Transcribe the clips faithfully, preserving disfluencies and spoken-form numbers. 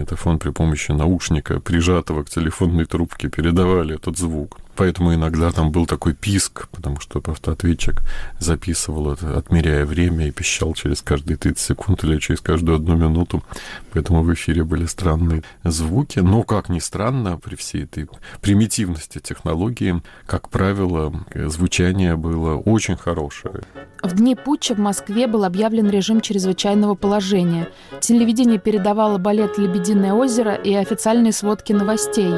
радиомагнитофон при помощи наушника, прижатого к телефонной трубке, передавали этот звук. Поэтому иногда там был такой писк, потому что автоответчик записывал это, отмеряя время, и пищал через каждые тридцать секунд или через каждую одну минуту. Поэтому в эфире были странные звуки. Но, как ни странно, при всей этой примитивности технологии, как правило, звучание было очень хорошее. В дни путча в Москве был объявлен режим чрезвычайного положения. Телевидение передавало балет «Лебединое озеро» и официальные сводки новостей.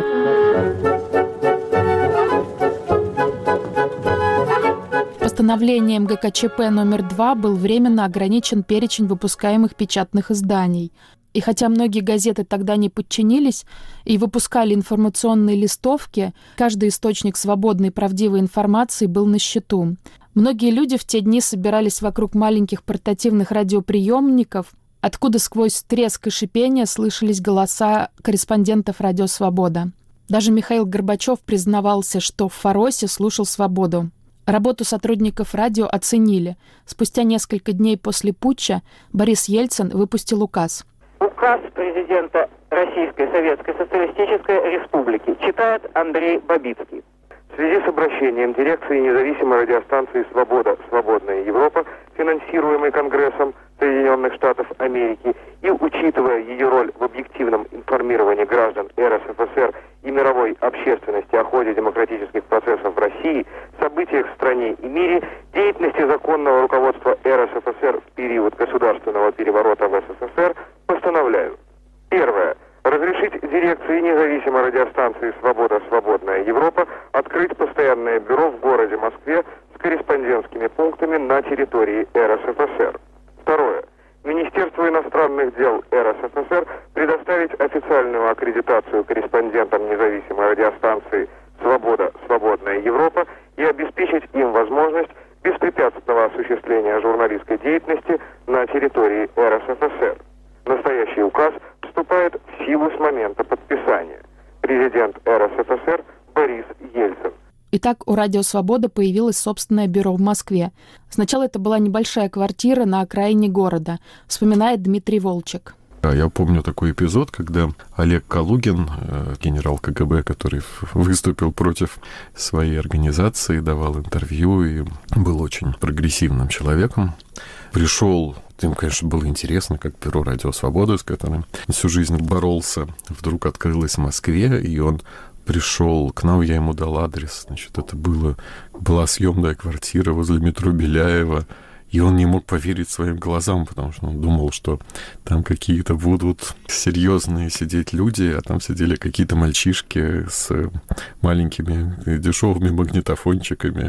Постановлением гэ ка че пэ номер два был временно ограничен перечень выпускаемых печатных изданий. И хотя многие газеты тогда не подчинились и выпускали информационные листовки, каждый источник свободной и правдивой информации был на счету. Многие люди в те дни собирались вокруг маленьких портативных радиоприемников, откуда сквозь треск и шипение слышались голоса корреспондентов «Радио Свобода». Даже Михаил Горбачев признавался, что в Фаросе слушал «Свободу». Работу сотрудников радио оценили. Спустя несколько дней после путча Борис Ельцин выпустил указ. Указ президента Российской Советской Социалистической Республики читает Андрей Бабицкий. В связи с обращением дирекции независимой радиостанции «Свобода. Свободная Европа», финансируемой Конгрессом Соединенных Штатов Америки, и учитывая ее роль в объективном информировании граждан эр эс эф эс эр и мировой общественности о ходе демократических процессов в России, событиях в стране и мире, деятельности законного руководства эр эс эф эс эр в период государственного переворота в эс эс эс эр, постановляю. Первое. Разрешить дирекции независимой радиостанции «Свобода. Свободная Европа» открыть постоянное бюро в городе Москве с корреспондентскими пунктами на территории эр эс эф эс эр. Второе. Министерству иностранных дел эр эс эф эс эр предоставить официальную аккредитацию корреспондентам независимой радиостанции «Свобода. Свободная Европа» и обеспечить им возможность беспрепятственного осуществления журналистской деятельности на территории эр эс эф эс эр. Настоящий указ вступает в силу с момента подписания. Президент эр эс эф эс эр Борис Ельцин. Итак, у «Радио Свобода» появилось собственное бюро в Москве. Сначала это была небольшая квартира на окраине города, вспоминает Дмитрий Волчек. Я помню такой эпизод, когда Олег Калугин, генерал ка гэ бэ, который выступил против своей организации, давал интервью и был очень прогрессивным человеком, пришел. Им, конечно, было интересно, как бюро «Радио Свобода», с которым всю жизнь боролся, вдруг открылось в Москве, и он пришел к нам, я ему дал адрес. Значит, это было, была съемная квартира возле метро Беляева, и он не мог поверить своим глазам, потому что он думал, что там какие-то будут серьезные сидеть люди, а там сидели какие-то мальчишки с маленькими дешевыми магнитофончиками.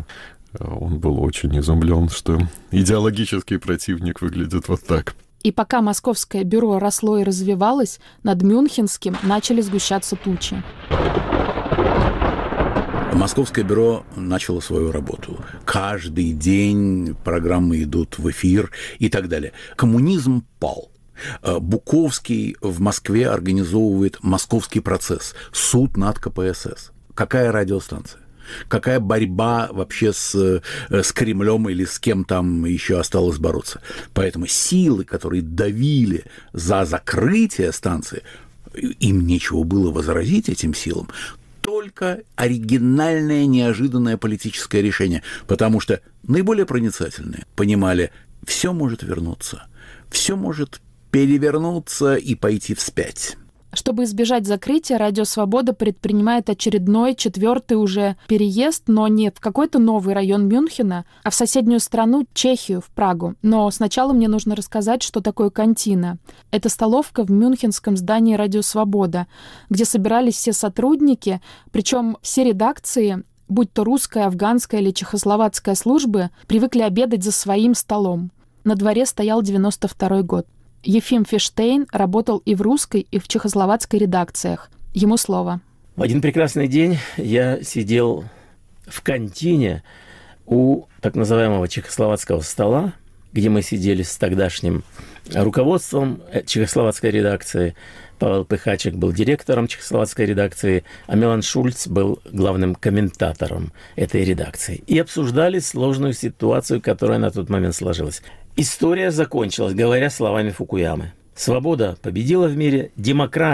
Он был очень изумлен, что идеологический противник выглядит вот так. И пока московское бюро росло и развивалось, над Мюнхенским начали сгущаться тучи. Московское бюро начало свою работу. Каждый день программы идут в эфир и так далее. Коммунизм пал. Буковский в Москве организовывает «Московский процесс», суд над ка пэ эс эс. Какая радиостанция? Какая борьба вообще с, с Кремлем или с кем там еще осталось бороться? Поэтому силы, которые давили за закрытие станции, им нечего было возразить этим силам, только оригинальное, неожиданное политическое решение, потому что наиболее проницательные понимали, все может вернуться, все может перевернуться и пойти вспять. Чтобы избежать закрытия, «Радио Свобода» предпринимает очередной, четвертый уже переезд, но не в какой-то новый район Мюнхена, а в соседнюю страну, Чехию, в Прагу. Но сначала мне нужно рассказать, что такое кантина. Это столовка в мюнхенском здании «Радио Свобода», где собирались все сотрудники, причем все редакции, будь то русская, афганская или чехословацкая службы, привыкли обедать за своим столом. На дворе стоял девяносто второй год. Ефим Фиштейн работал и в русской, и в чехословацкой редакциях. Ему слово. В один прекрасный день я сидел в кантине у так называемого чехословацкого стола, где мы сидели с тогдашним руководством чехословацкой редакции. Павел Пыхачек был директором чехословацкой редакции, а Милан Шульц был главным комментатором этой редакции. И обсуждали сложную ситуацию, которая на тот момент сложилась. История закончилась, говоря словами Фукуямы. Свобода победила в мире, демократия